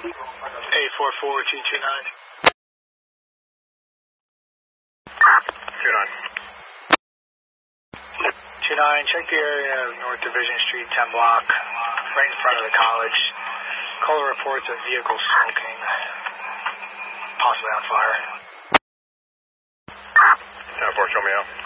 844229. 29, check the area of North Division Street, 10 block, right in front of the college. Caller reports of vehicle smoking, possibly on fire. 10-4, show me out.